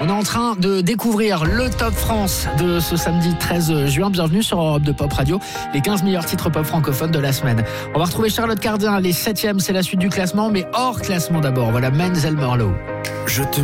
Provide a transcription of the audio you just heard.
On est en train de découvrir le Top France de ce samedi 13 juin. Bienvenue sur Europe 2 Pop Radio, les 15 meilleurs titres pop francophones de la semaine. On va retrouver Charlotte Cardin, les 7e, c'est la suite du classement, mais hors classement d'abord. Voilà Menzel Merlot. Je te